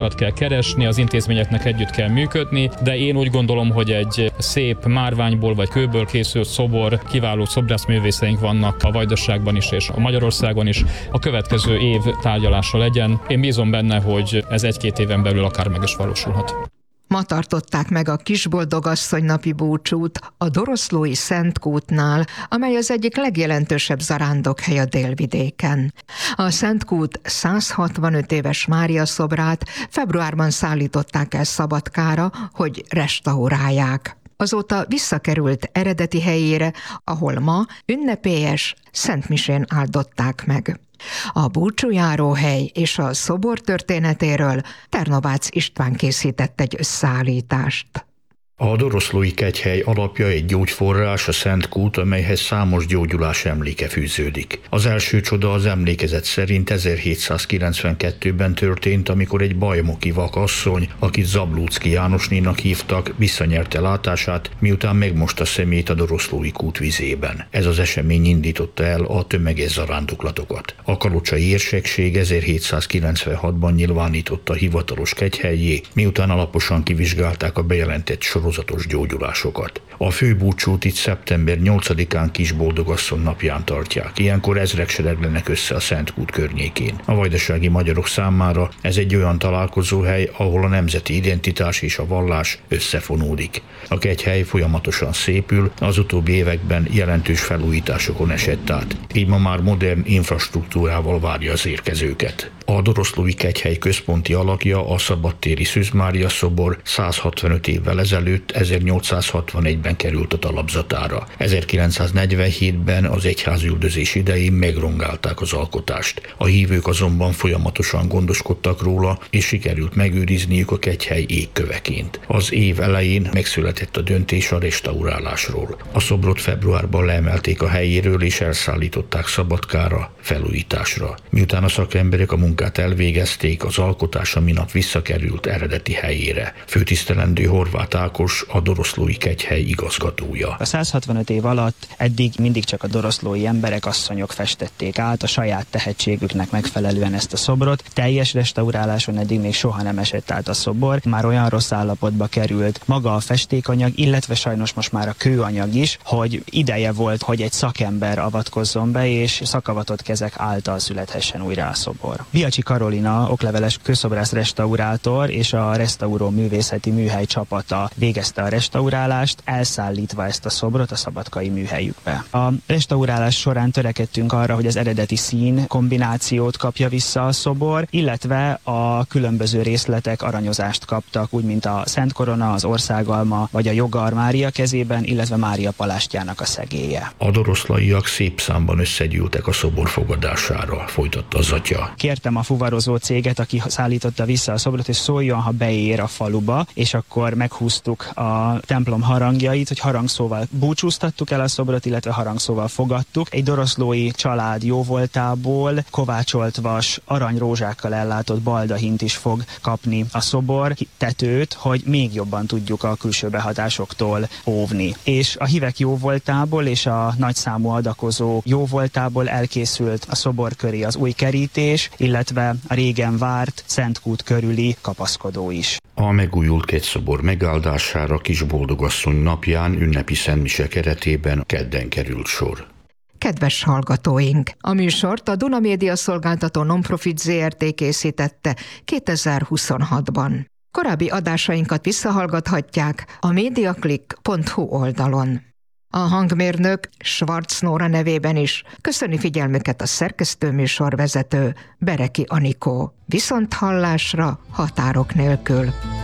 megoldásokat kell keresni, az intézményeknek együtt kell működni, de én úgy gondolom, hogy egy szép márványból vagy kőből készült szobor, kiváló szobrászművészeink vannak a Vajdaságban is és a Magyarországon is, a következő év tárgyalása legyen. Én bízom benne, hogy ez 1-2 éven belül akár meg is valósulhat. Ma tartották meg a Kisboldogasszony napi búcsút a Doroszlói Szentkútnál, amely az egyik legjelentősebb zarándokhely a Délvidéken. A Szentkút 165 éves Mária szobrát februárban szállították el Szabadkára, hogy restaurálják. Azóta visszakerült eredeti helyére, ahol ma ünnepélyes szentmisén áldották meg. A búcsújáróhely és a szobor történetéről Ternovác István készített egy összeállítást. A Doroszlói kegyhely alapja egy gyógyforrás, a Szentkút, amelyhez számos gyógyulás emléke fűződik. Az első csoda az emlékezet szerint 1792-ben történt, amikor egy bajmoki vakasszony, akit Zablóczky Jánosnénak hívtak, visszanyerte látását, miután megmosta szemét a Doroszlói kút vizében. Ez az esemény indította el a tömeges zarándoklatokat. A kalocsai érsekség 1796-ban nyilvánította hivatalos kegyhellyé, miután alaposan kivizsgálták a bejelentett sorozatos gyógyulásokat. A főbúcsút itt szeptember 8-án Kisboldogasszony napján tartják. Ilyenkor ezrek sereglenek össze a Szentkút környékén. A vajdasági magyarok számára ez egy olyan találkozóhely, ahol a nemzeti identitás és a vallás összefonódik. A kegyhely folyamatosan szépül, az utóbbi években jelentős felújításokon esett át. Így ma már modern infrastruktúrával várja az érkezőket. A Doroszlói kegyhely központi alakja, a szabadtéri Szűz Mária szobor 165 évvel ezelőtt, 1861-ben került a talapzatára. 1947-ben az egyházüldözés idején megrongálták az alkotást. A hívők azonban folyamatosan gondoskodtak róla, és sikerült megőrizniük a kegyhely égköveként. Az év elején megszületett a döntés a restaurálásról. A szobrot februárban leemelték a helyéről, és elszállították Szabadkára felújításra. Miután a szakemberek a munkát elvégezték, az alkotás a minap visszakerült eredeti helyére. Főtisztelendő Horváth Ákos, a Doroszlói kegyhely igazgatója. A 165 év alatt eddig mindig csak a doroszlói emberek, asszonyok festették át a saját tehetségüknek megfelelően ezt a szobrot. Teljes restauráláson eddig még soha nem esett át a szobor. Már olyan rossz állapotba került maga a festékanyag, illetve sajnos most már a kőanyag is, hogy ideje volt, hogy egy szakember avatkozzon be, és szakavatott kezek által születhessen újra a szobor. Biacsi Karolina, okleveles kőszobrász restaurátor és a Restauró művészeti műhely csapata végezte a restaurálást, elszállítva ezt a szobrot a szabadkai műhelyükbe. A restaurálás során törekedtünk arra, hogy az eredeti szín kombinációt kapja vissza a szobor, illetve a különböző részletek aranyozást kaptak, úgy mint a Szent Korona, az Országalma vagy a Jogar Mária kezében, illetve Mária palástjának a szegélye. A doroszlaiak szép számban összegyűltek a szobor fogadására, folytatta az atya. Kértem a fuvarozó céget, aki szállította vissza a szobrot, és szóljon, ha beér a faluba, és akkor meghúztuk a templom harangjait, hogy harangszóval búcsúztattuk el a szobrot, illetve harangszóval fogadtuk. Egy doroszlói család jóvoltából kovácsolt vas, aranyrózsákkal ellátott baldahint is fog kapni a szobor, tetőt, hogy még jobban tudjuk a külső behatásoktól óvni. És a hívek jóvoltából és a nagyszámú adakozó jóvoltából elkészült a szobor köré az új kerítés, illetve a régen várt Szentkút körüli kapaszkodó is. A megújult kegyszobor megáldására Kisboldogasszony napján ünnepi szentmise keretében kedden került sor. Kedves hallgatóink! A műsort a Duna Média Szolgáltató Nonprofit Zrt. Készítette 2026-ban. Korábbi adásainkat visszahallgathatják a mediaclick.hu oldalon. A hangmérnök Schwarz Nóra nevében is köszöni figyelmüket a szerkesztőműsorvezető Bereki Anikó. Viszonthallásra határok nélkül!